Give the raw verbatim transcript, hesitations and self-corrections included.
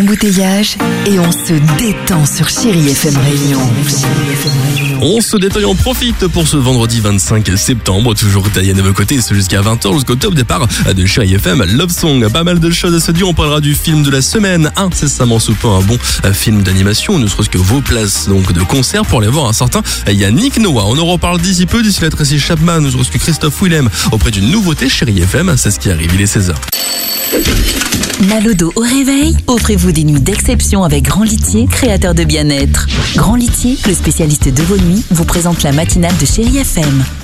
Embouteillage et on se détend sur Chérie F M Réunion. On se détend et on profite pour ce vendredi vingt-cinq septembre. Toujours Diane de vos côtés, c'est jusqu'à vingt heures, jusqu'au top départ de Chérie F M Love Song. Pas mal de choses à se dire. On parlera du film de la semaine, incessamment sous peu, un bon film d'animation, ne serait-ce que vos places donc de concert pour aller voir un certain Yannick Noah. On en reparle d'ici peu, d'ici là Tracy Chapman, ne serait-ce que Christophe Willem auprès d'une nouveauté Chérie F M. C'est ce qui arrive, il est seize heures. Mal au dos au réveil, offrez-vous des nuits d'exception avec Grand Litier, créateur de bien-être. Grand Litier, le spécialiste de vos nuits, vous présente la matinale de Chérie F M.